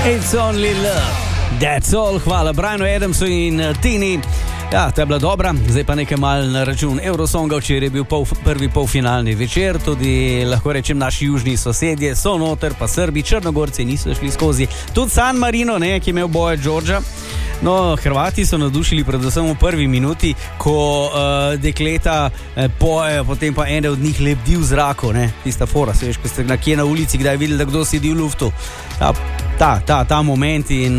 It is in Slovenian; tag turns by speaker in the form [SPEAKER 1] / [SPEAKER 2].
[SPEAKER 1] It's only love, that's all. Hvala Brianu Adamsu in Tini. Ja, ta je bila dobra, zdaj pa nekaj mal na račun Eurosonga. Včeraj je bil prvi polfinalni večer, tudi lahko rečem naši južni sosedje so noter, pa Srbi, Črnogorci niso šli skozi. Tudi San Marino, ne, ki je imel boje Georgia. No, Hrvati so navdušili predvsem v prvi minuti, ko dekleta pojejo, potem pa ene od njih lebdi v zraku, ne, tista fora, se veš, ko ste nekje na ulici kdaj videli, da kdo sedi v luftu. Ta moment in